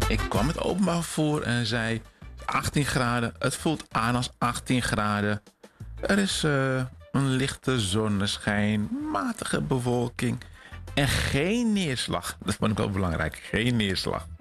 Ik kwam met openbaar vervoer en zei 18 graden. Het voelt aan als 18 graden. Er is een lichte zonneschijn, matige bewolking en geen neerslag. Dat vond ik wel belangrijk, geen neerslag.